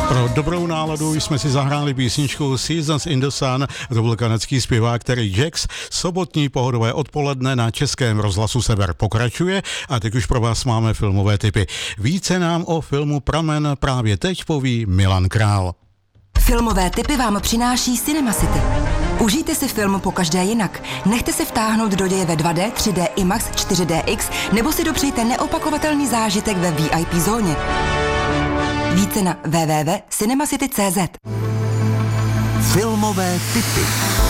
Pro dobrou náladu jsme si zahráli písničku Seasons in the Sun, to byl kanadský zpěvák Terry Jacks. Sobotní pohodové odpoledne na Českém rozhlasu Sever pokračuje a teď už pro vás máme filmové tipy. Více nám o filmu Pramen právě teď poví Milan Král. Filmové tipy vám přináší Cinema City. Užijte si film pokaždé jinak. Nechte se vtáhnout do děje ve 2D, 3D, IMAX, 4DX nebo si dopřejte neopakovatelný zážitek ve VIP zóně. Více na www.cinemacity.cz. Filmové tipy.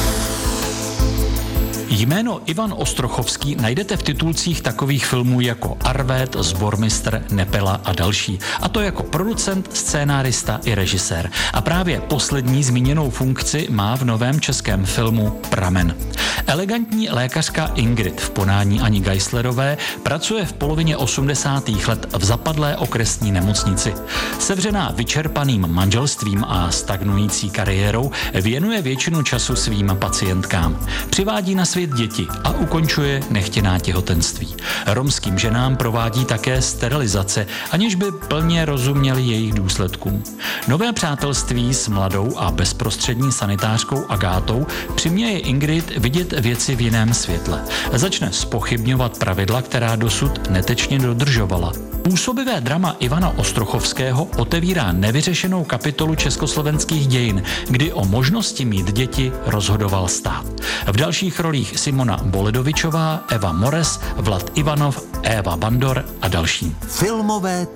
Jméno Ivan Ostrochovský najdete v titulcích takových filmů jako Arvéd, Sbormistr, Nepela a další. A to jako producent, scénárista i režisér. A právě poslední zmíněnou funkci má v novém českém filmu Pramen. Elegantní lékařka Ingrid v podání Ani Geislerové pracuje v polovině 80. let v zapadlé okresní nemocnici. Sevřená vyčerpaným manželstvím a stagnující kariérou věnuje většinu času svým pacientkám. Přivádí na svět děti a ukončuje nechtěná těhotenství. Romským ženám provádí také sterilizace, aniž by plně rozuměli jejich důsledkům. Nové přátelství s mladou a bezprostřední sanitářkou Agátou přiměje Ingrid vidět věci v jiném světle. Začne zpochybňovat pravidla, která dosud netečně dodržovala. Působivé drama Ivana Ostrochovského otevírá nevyřešenou kapitolu československých dějin, kdy o možnosti mít děti rozhodoval stát. V dalších rolích Simona Boledovičová, Eva Mores, Vlad Ivanov, Eva Bandor a další. Filmové